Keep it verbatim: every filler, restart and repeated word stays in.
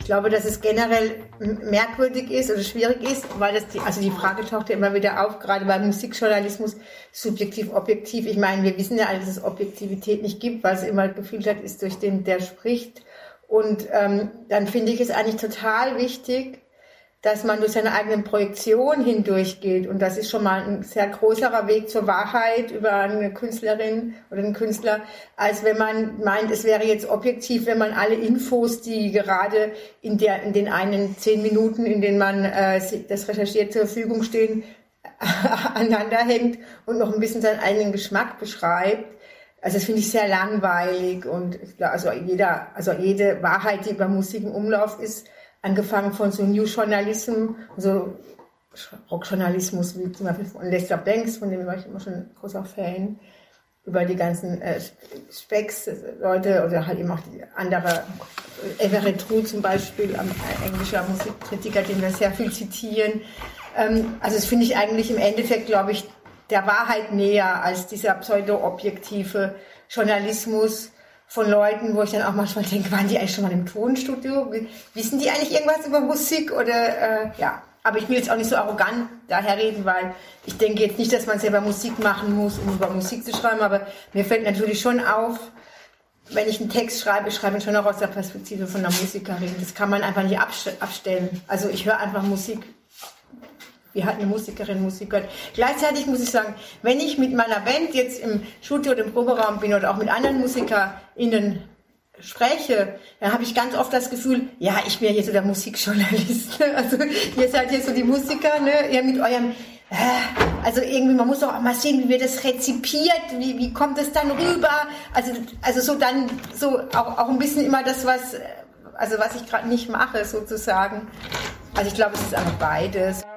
Ich glaube, dass es generell merkwürdig ist oder schwierig ist, weil das die, also die Frage taucht ja immer wieder auf, gerade beim Musikjournalismus, subjektiv, objektiv. Ich meine, wir wissen ja alle, dass es Objektivität nicht gibt, weil es immer gefiltert ist durch den, der spricht. Und ähm, dann finde ich es eigentlich total wichtig, dass man durch seine eigenen Projektion hindurchgeht. Und das ist schon mal ein sehr großerer Weg zur Wahrheit über eine Künstlerin oder einen Künstler, als wenn man meint, es wäre jetzt objektiv, wenn man alle Infos, die gerade in der in den einen zehn Minuten, in denen man äh, das recherchiert, zur Verfügung stehen, aneinander hängt und noch ein bisschen seinen eigenen Geschmack beschreibt. Also das finde ich sehr langweilig. Und also jeder, also jede Wahrheit, die über Musik im Umlauf ist, angefangen von so New Journalism, so Rockjournalismus, wie zum Beispiel von Lester Banks, von dem war ich immer schon ein großer Fan, über die ganzen äh, Specs-Leute oder halt eben auch die andere, Everett Rue zum Beispiel, ein englischer Musikkritiker, den wir sehr viel zitieren. Ähm, also das finde ich eigentlich im Endeffekt, glaube ich, der Wahrheit näher als dieser pseudo-objektive Journalismus von Leuten, wo ich dann auch manchmal denke, waren die eigentlich schon mal im Tonstudio? Wissen die eigentlich irgendwas über Musik? Oder äh, ja, aber ich will jetzt auch nicht so arrogant daherreden, weil ich denke jetzt nicht, dass man selber Musik machen muss, um über Musik zu schreiben, aber mir fällt natürlich schon auf, wenn ich einen Text schreibe, ich schreibe ihn schon auch aus der Perspektive von einer Musikerin. Das kann man einfach nicht abstellen. Also ich höre einfach Musik. Wir hatten eine Musikerin, Musiker. Gleichzeitig muss ich sagen, wenn ich mit meiner Band jetzt im Studio oder im Proberaum bin oder auch mit anderen MusikerInnen spreche, dann habe ich ganz oft das Gefühl, ja, ich bin ja hier so der Musikjournalist. Also ihr seid hier so die Musiker, ne? Ihr mit eurem, äh, also irgendwie, man muss doch auch mal sehen, wie wir das rezipiert, wie, wie kommt es dann rüber? Also, also so dann, so auch, auch ein bisschen immer das, was, also was ich gerade nicht mache, sozusagen. Also ich glaube, es ist einfach beides.